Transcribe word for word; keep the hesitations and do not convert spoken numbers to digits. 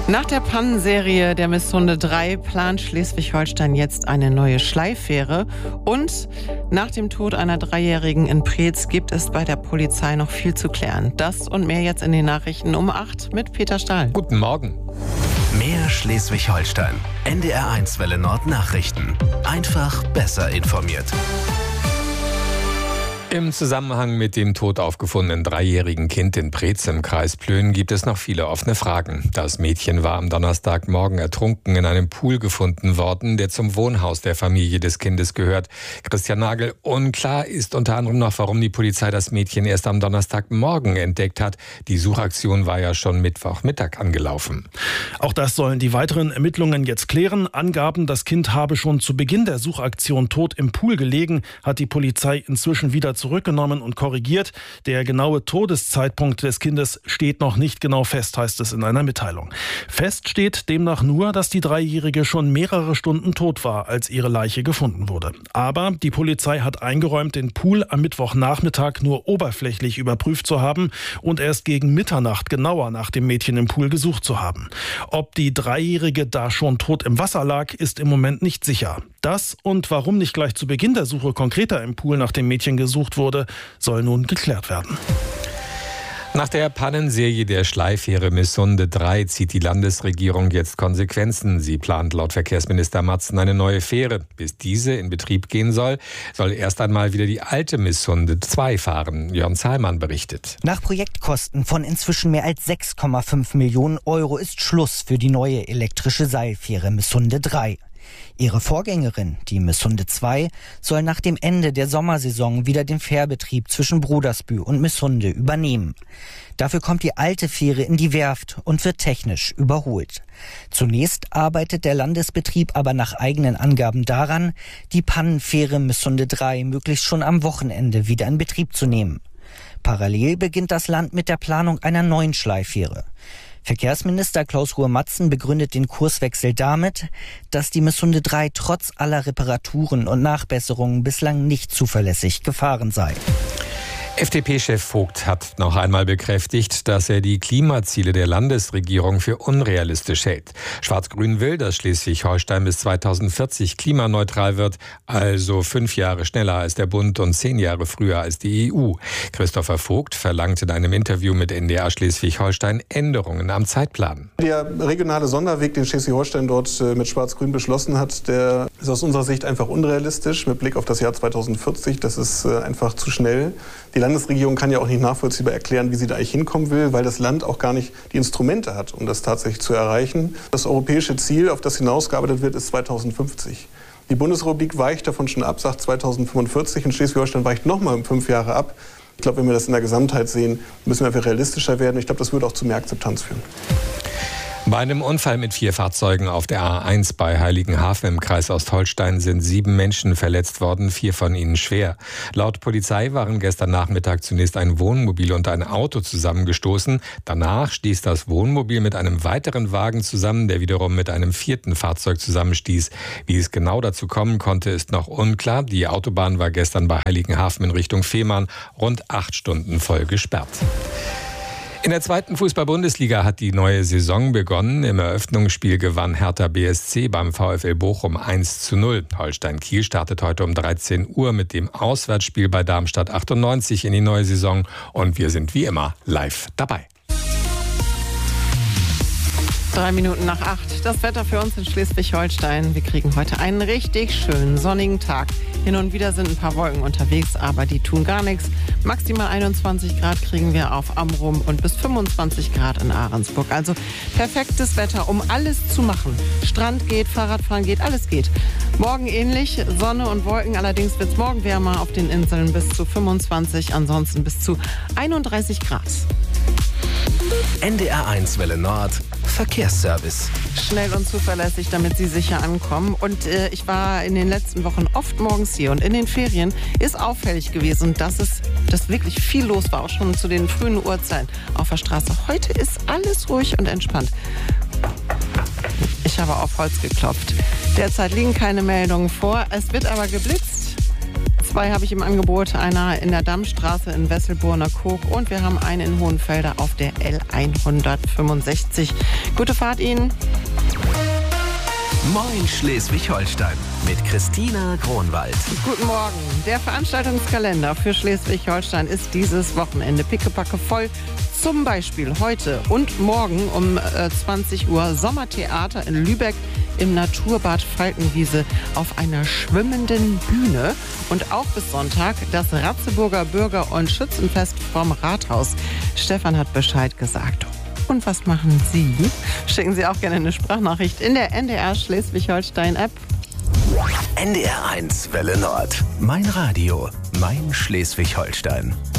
Nach der Pannenserie der Misshunde drei plant Schleswig-Holstein jetzt eine neue Schleifähre. Und nach dem Tod einer Dreijährigen in Preetz gibt es bei der Polizei noch viel zu klären. Das und mehr jetzt in den Nachrichten um acht mit Peter Stahl. Guten Morgen. Mehr Schleswig-Holstein. N D R eins Welle Nord Nachrichten. Einfach besser informiert. Im Zusammenhang mit dem tot aufgefundenen dreijährigen Kind in Preetz im Kreis Plön gibt es noch viele offene Fragen. Das Mädchen war am Donnerstagmorgen ertrunken in einem Pool gefunden worden, der zum Wohnhaus der Familie des Kindes gehört. Christian Nagel, unklar ist unter anderem noch, warum die Polizei das Mädchen erst am Donnerstagmorgen entdeckt hat. Die Suchaktion war ja schon Mittwochmittag angelaufen. Auch das sollen die weiteren Ermittlungen jetzt klären. Angaben, das Kind habe schon zu Beginn der Suchaktion tot im Pool gelegen, hat die Polizei inzwischen wieder zurückgenommen und korrigiert. Der genaue Todeszeitpunkt des Kindes steht noch nicht genau fest, heißt es in einer Mitteilung. Fest steht demnach nur, dass die Dreijährige schon mehrere Stunden tot war, als ihre Leiche gefunden wurde. Aber die Polizei hat eingeräumt, den Pool am Mittwochnachmittag nur oberflächlich überprüft zu haben und erst gegen Mitternacht genauer nach dem Mädchen im Pool gesucht zu haben. Ob die Dreijährige da schon tot im Wasser lag, ist im Moment nicht sicher. Das und warum nicht gleich zu Beginn der Suche konkreter im Pool nach dem Mädchen gesucht wurde, soll nun geklärt werden. Nach der Pannenserie der Schleifähre Misshunde drei zieht die Landesregierung jetzt Konsequenzen. Sie plant laut Verkehrsminister Matzen eine neue Fähre. Bis diese in Betrieb gehen soll, soll erst einmal wieder die alte Misshunde zwei fahren. Jörn Zahlmann berichtet. Nach Projektkosten von inzwischen mehr als sechs Komma fünf Millionen Euro ist Schluss für die neue elektrische Seilfähre Misshunde drei. Ihre Vorgängerin, die Misshunde zwei, soll nach dem Ende der Sommersaison wieder den Fährbetrieb zwischen Brudersbühl und Misshunde übernehmen. Dafür kommt die alte Fähre in die Werft und wird technisch überholt. Zunächst arbeitet der Landesbetrieb aber nach eigenen Angaben daran, die Pannenfähre Misshunde drei möglichst schon am Wochenende wieder in Betrieb zu nehmen. Parallel beginnt das Land mit der Planung einer neuen Schleifähre. Verkehrsminister Klaus-Ruhe-Matzen begründet den Kurswechsel damit, dass die Misshunde drei trotz aller Reparaturen und Nachbesserungen bislang nicht zuverlässig gefahren sei. F D P-Chef Vogt hat noch einmal bekräftigt, dass er die Klimaziele der Landesregierung für unrealistisch hält. Schwarz-Grün will, dass Schleswig-Holstein bis zweitausendvierzig klimaneutral wird, also fünf Jahre schneller als der Bund und zehn Jahre früher als die E U. Christopher Vogt verlangt in einem Interview mit N D R Schleswig-Holstein Änderungen am Zeitplan. Der regionale Sonderweg, den Schleswig-Holstein dort mit Schwarz-Grün beschlossen hat, der ist aus unserer Sicht einfach unrealistisch mit Blick auf das Jahr zweitausendvierzig. Das ist einfach zu schnell. Die Landesregierung kann ja auch nicht nachvollziehbar erklären, wie sie da eigentlich hinkommen will, weil das Land auch gar nicht die Instrumente hat, um das tatsächlich zu erreichen. Das europäische Ziel, auf das hinausgearbeitet wird, ist zweitausendfünfzig. Die Bundesrepublik weicht davon schon ab, sagt zweitausendfünfundvierzig, und Schleswig-Holstein weicht nochmal um fünf Jahre ab. Ich glaube, wenn wir das in der Gesamtheit sehen, müssen wir einfach realistischer werden. Ich glaube, das würde auch zu mehr Akzeptanz führen. Bei einem Unfall mit vier Fahrzeugen auf der A eins bei Heiligenhafen im Kreis Ostholstein sind sieben Menschen verletzt worden, vier von ihnen schwer. Laut Polizei waren gestern Nachmittag zunächst ein Wohnmobil und ein Auto zusammengestoßen. Danach stieß das Wohnmobil mit einem weiteren Wagen zusammen, der wiederum mit einem vierten Fahrzeug zusammenstieß. Wie es genau dazu kommen konnte, ist noch unklar. Die Autobahn war gestern bei Heiligenhafen in Richtung Fehmarn rund acht Stunden voll gesperrt. In der zweiten Fußball-Bundesliga hat die neue Saison begonnen. Im Eröffnungsspiel gewann Hertha B S C beim VfL Bochum eins zu null. Holstein Kiel startet heute um dreizehn Uhr mit dem Auswärtsspiel bei Darmstadt achtundneunzig in die neue Saison. Und wir sind wie immer live dabei. Drei Minuten nach acht. Das Wetter für uns in Schleswig-Holstein. Wir kriegen heute einen richtig schönen sonnigen Tag. Hin und wieder sind ein paar Wolken unterwegs, aber die tun gar nichts. Maximal einundzwanzig Grad kriegen wir auf Amrum und bis fünfundzwanzig Grad in Ahrensburg. Also perfektes Wetter, um alles zu machen. Strand geht, Fahrradfahren geht, alles geht. Morgen ähnlich, Sonne und Wolken. Allerdings wird es morgen wärmer, auf den Inseln bis zu fünfundzwanzig, ansonsten bis zu einunddreißig Grad. N D R eins Welle Nord Verkehrsservice. Schnell und zuverlässig, damit Sie sicher ankommen. Und äh, ich war in den letzten Wochen oft morgens hier und in den Ferien ist auffällig gewesen, dass es dass wirklich viel los war, auch schon zu den frühen Uhrzeiten auf der Straße. Heute ist alles ruhig und entspannt. Ich habe auf Holz geklopft. Derzeit liegen keine Meldungen vor. Es wird aber geblitzt. Zwei habe ich im Angebot, einer in der Dammstraße in Wesselburner Koog und wir haben einen in Hohenfelder auf der L hundertfünfundsechzig. Gute Fahrt Ihnen. Moin Schleswig-Holstein mit Christina Kronwald. Guten Morgen. Der Veranstaltungskalender für Schleswig-Holstein ist dieses Wochenende pickepacke voll. Zum Beispiel heute und morgen um äh, zwanzig Uhr Sommertheater in Lübeck im Naturbad Falkenwiese auf einer schwimmenden Bühne. Und auch bis Sonntag das Ratzeburger Bürger- und Schützenfest vom Rathaus. Stefan hat Bescheid gesagt. Und was machen Sie? Schicken Sie auch gerne eine Sprachnachricht in der N D R Schleswig-Holstein-App. N D R eins Welle Nord. Mein Radio. Mein Schleswig-Holstein.